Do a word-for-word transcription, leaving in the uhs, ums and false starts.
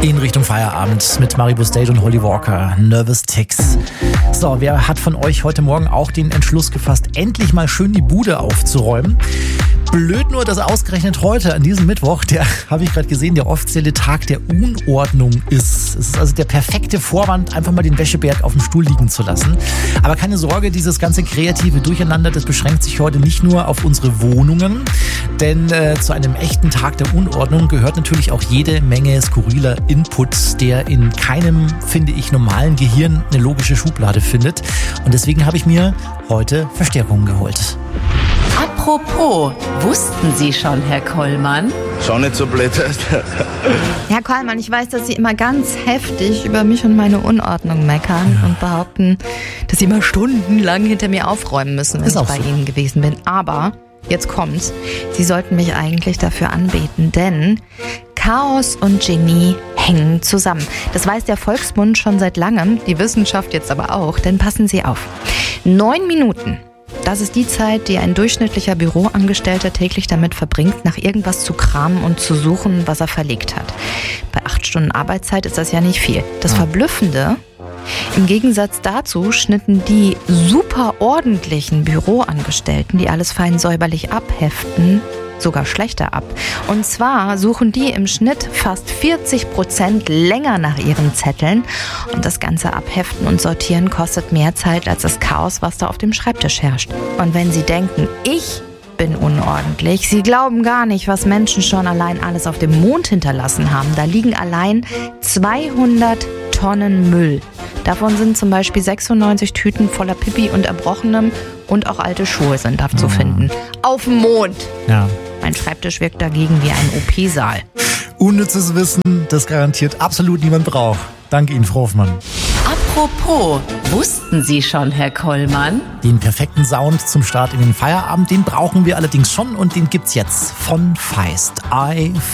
In Richtung Feierabend mit Maribus Date und Holly Walker, Nervous Ticks. So, wer hat von euch heute Morgen auch den Entschluss gefasst, endlich mal schön die Bude aufzuräumen? Blöd nur, dass ausgerechnet heute, an diesem Mittwoch, der, habe ich gerade gesehen, der offizielle Tag der Unordnung ist. Es ist also der perfekte Vorwand, einfach mal den Wäscheberg auf dem Stuhl liegen zu lassen. Aber keine Sorge, dieses ganze kreative Durcheinander, das beschränkt sich heute nicht nur auf unsere Wohnungen. Denn äh, zu einem echten Tag der Unordnung gehört natürlich auch jede Menge skurriler Input, der in keinem, finde ich, normalen Gehirn eine logische Schublade findet. Und deswegen habe ich mir heute Verstärkungen geholt. Apropos, wussten Sie schon, Herr Kollmann? Schau nicht so blöd. Herr Kollmann, ich weiß, dass Sie immer ganz heftig über mich und meine Unordnung meckern ja. und behaupten, dass Sie immer stundenlang hinter mir aufräumen müssen, wenn Ist ich auch bei so. Ihnen gewesen bin. Aber jetzt kommt's. Sie sollten mich eigentlich dafür anbeten, denn Chaos und Genie hängen zusammen. Das weiß der Volksmund schon seit langem, die Wissenschaft jetzt aber auch, denn passen Sie auf. Neun Minuten. Das ist die Zeit, die ein durchschnittlicher Büroangestellter täglich damit verbringt, nach irgendwas zu kramen und zu suchen, was er verlegt hat. Bei acht Stunden Arbeitszeit ist das ja nicht viel. Das Ja. Verblüffende: Im Gegensatz dazu schnitten die super ordentlichen Büroangestellten, die alles fein säuberlich abheften, sogar schlechter ab. Und zwar suchen die im Schnitt fast vierzig Prozent länger nach ihren Zetteln. Und das ganze Abheften und Sortieren kostet mehr Zeit als das Chaos, was da auf dem Schreibtisch herrscht. Und wenn Sie denken, ich bin unordentlich, Sie glauben gar nicht, was Menschen schon allein alles auf dem Mond hinterlassen haben. Da liegen allein zweihundert Tonnen Müll. Davon sind zum Beispiel sechsundneunzig Tüten voller Pipi und Erbrochenem und auch alte Schuhe sind da zu finden. Auf dem Mond! Ja. Mein Schreibtisch wirkt dagegen wie ein O P-Saal. Unnützes Wissen, das garantiert absolut niemand braucht. Danke Ihnen, Frau Hoffmann. Apropos, wussten Sie schon, Herr Kollmann? Den perfekten Sound zum Start in den Feierabend, den brauchen wir allerdings schon und den gibt's jetzt von Feist. I